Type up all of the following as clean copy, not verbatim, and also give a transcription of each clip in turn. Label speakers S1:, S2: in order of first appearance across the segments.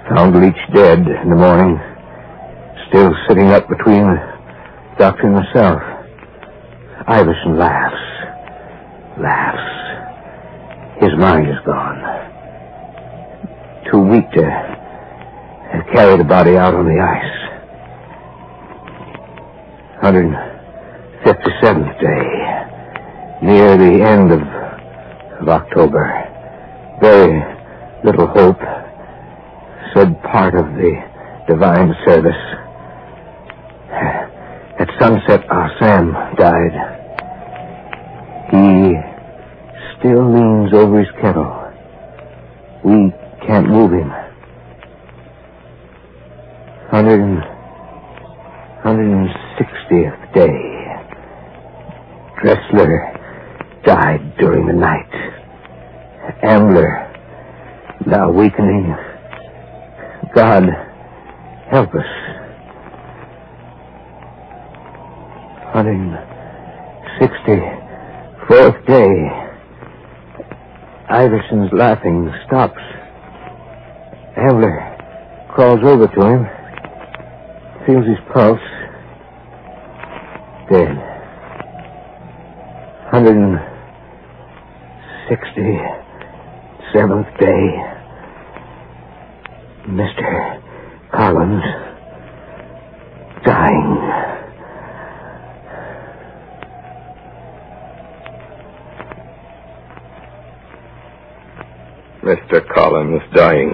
S1: Found Leach dead in the morning, still sitting up between the doctor and myself. Iverson laughs. His mind is gone. Too weak to carry the body out on the ice. 157th day. Near the end of October. Very little hope. Said part of the divine service. At sunset, our Sam died. He still leans over his kettle. We can't move him. 160th day. Dressler died during the night. Ambler, now weakening. God help us. 164th day. Iverson's laughing stops. Ambler crawls over to him, feels his pulse. Dead. 167th day. Mr. Collins dying.
S2: Mr. Collins dying.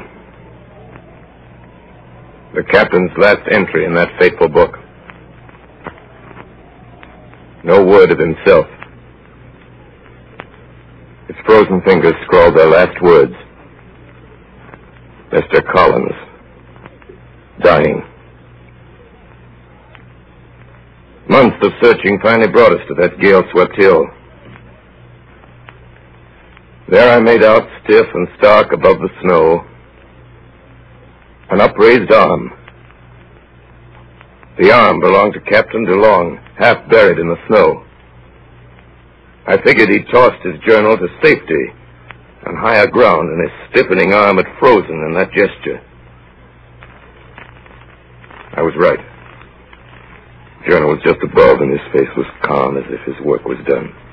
S2: The captain's last entry in that fateful book. No word of himself. His frozen fingers scrawled their last words. Mr. Collins dying. Months of searching finally brought us to that gale-swept hill. There I made out, stiff and stark above the snow, an upraised arm. The arm belonged to Captain DeLong, half buried in the snow. I figured he'd tossed his journal to safety on higher ground, and his stiffening arm had frozen in that gesture. I was right. The journal was just above, and his face was calm as if his work was done.